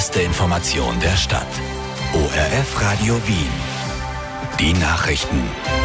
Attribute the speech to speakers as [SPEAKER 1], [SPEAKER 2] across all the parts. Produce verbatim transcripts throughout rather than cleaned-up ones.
[SPEAKER 1] beste Information der Stadt. O R F Radio Wien. Die Nachrichten.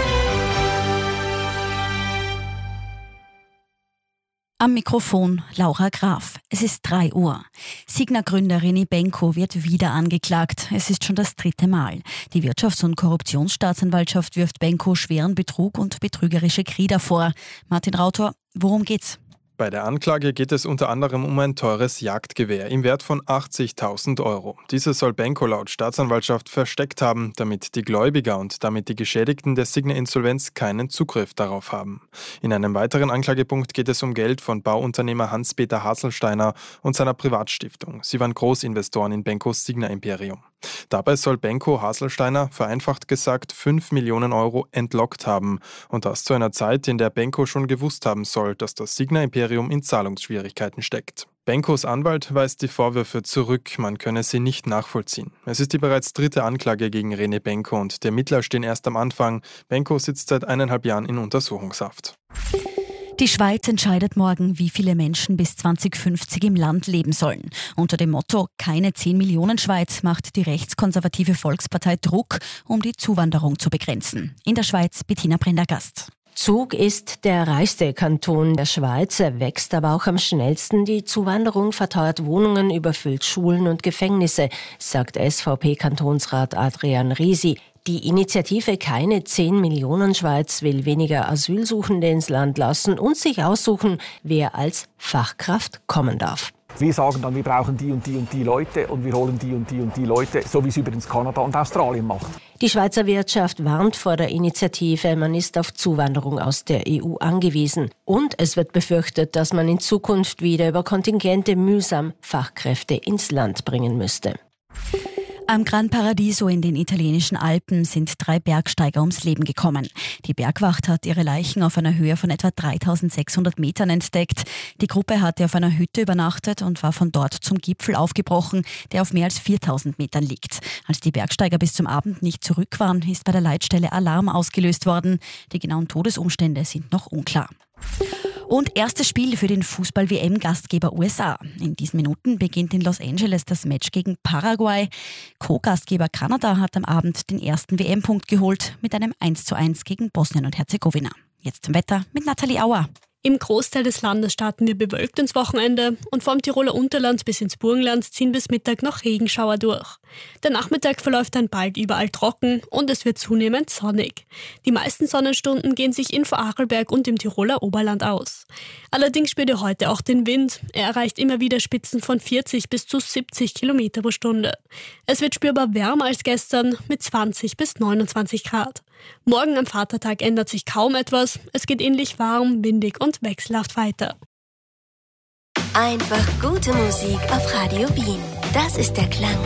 [SPEAKER 2] Am Mikrofon Laura Graf. Es ist drei Uhr. Signa-Gründer René Benko wird wieder angeklagt. Es ist schon das dritte Mal. Die Wirtschafts- und Korruptionsstaatsanwaltschaft wirft Benko schweren Betrug und betrügerische Krieder vor. Martin Rautor, worum geht's?
[SPEAKER 3] Bei der Anklage geht es unter anderem um ein teures Jagdgewehr im Wert von achtzigtausend Euro. Dieses soll Benko laut Staatsanwaltschaft versteckt haben, damit die Gläubiger und damit die Geschädigten der Signa-Insolvenz keinen Zugriff darauf haben. In einem weiteren Anklagepunkt geht es um Geld von Bauunternehmer Hans-Peter Haselsteiner und seiner Privatstiftung. Sie waren Großinvestoren in Benkos Signa-Imperium. Dabei soll Benko Haselsteiner, vereinfacht gesagt, fünf Millionen Euro entlockt haben. Und das zu einer Zeit, in der Benko schon gewusst haben soll, dass das Signa-Imperium in Zahlungsschwierigkeiten steckt. Benkos Anwalt weist die Vorwürfe zurück, man könne sie nicht nachvollziehen. Es ist die bereits dritte Anklage gegen René Benko und die Ermittler stehen erst am Anfang. Benko sitzt seit eineinhalb Jahren in Untersuchungshaft.
[SPEAKER 2] Die Schweiz entscheidet morgen, wie viele Menschen bis zwanzig fünfzig im Land leben sollen. Unter dem Motto „Keine zehn Millionen Schweiz" macht die rechtskonservative Volkspartei Druck, um die Zuwanderung zu begrenzen. In der Schweiz Bettina Prendergast.
[SPEAKER 4] Zug ist der reichste Kanton der Schweiz, er wächst aber auch am schnellsten. Die Zuwanderung verteuert Wohnungen, überfüllt Schulen und Gefängnisse, sagt S V P-Kantonsrat Adrian Risi. Die Initiative Keine zehn Millionen Schweiz will weniger Asylsuchende ins Land lassen und sich aussuchen, wer als Fachkraft kommen darf.
[SPEAKER 5] Wir sagen dann, wir brauchen die und die und die Leute und wir holen die und die und die Leute, so wie es übrigens Kanada und Australien macht.
[SPEAKER 4] Die Schweizer Wirtschaft warnt vor der Initiative, man ist auf Zuwanderung aus der E U angewiesen. Und es wird befürchtet, dass man in Zukunft wieder über Kontingente mühsam Fachkräfte ins Land bringen müsste.
[SPEAKER 2] Am Gran Paradiso in den italienischen Alpen sind drei Bergsteiger ums Leben gekommen. Die Bergwacht hat ihre Leichen auf einer Höhe von etwa dreitausendsechshundert Metern entdeckt. Die Gruppe hatte auf einer Hütte übernachtet und war von dort zum Gipfel aufgebrochen, der auf mehr als viertausend Metern liegt. Als die Bergsteiger bis zum Abend nicht zurück waren, ist bei der Leitstelle Alarm ausgelöst worden. Die genauen Todesumstände sind noch unklar. Und erstes Spiel für den Fußball-W M-Gastgeber U S A. In diesen Minuten beginnt in Los Angeles das Match gegen Paraguay. Co-Gastgeber Kanada hat am Abend den ersten W M-Punkt geholt mit einem eins zu eins gegen Bosnien und Herzegowina. Jetzt zum Wetter mit Nathalie Auer.
[SPEAKER 6] Im Großteil des Landes starten wir bewölkt ins Wochenende und vom Tiroler Unterland bis ins Burgenland ziehen bis Mittag noch Regenschauer durch. Der Nachmittag verläuft dann bald überall trocken und es wird zunehmend sonnig. Die meisten Sonnenstunden gehen sich in Vorarlberg und im Tiroler Oberland aus. Allerdings spürt ihr heute auch den Wind. Er erreicht immer wieder Spitzen von vierzig bis zu siebzig Kilometer pro Stunde. Es wird spürbar wärmer als gestern mit zwanzig bis neunundzwanzig Grad. Morgen am Vatertag ändert sich kaum etwas. Es geht ähnlich warm, windig und wechselhaft weiter.
[SPEAKER 7] Einfach gute Musik auf Radio Wien. Das ist der Klang